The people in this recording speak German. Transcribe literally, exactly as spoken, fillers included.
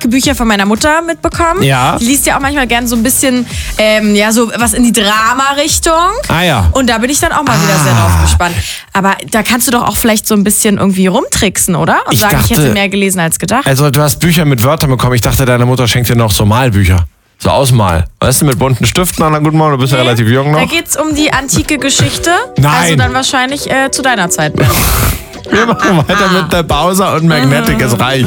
antike Bücher von meiner Mutter mitbekommen. Ja. Die liest ja auch manchmal gern so ein bisschen, ähm, ja, so was in die Drama-Richtung. Ah ja. Und da bin ich dann auch mal wieder Ah. sehr drauf gespannt. Aber da kannst du doch auch vielleicht so ein bisschen irgendwie rumtricksen, oder? Und Ich sagen, ich dachte- hätte mehr gelesen als gedacht. Also du hast Bücher mit Wörtern bekommen. Ich dachte, deine Mutter schenkt dir noch so Malbücher. So Ausmal. Weißt du, mit bunten Stiften. Na gut, Morgen, du bist ja relativ jung Da noch. geht's um die antike Geschichte. Nein. Also dann wahrscheinlich äh, zu deiner Zeit. Wir machen weiter mit der Bowser und Magnetic ist reich.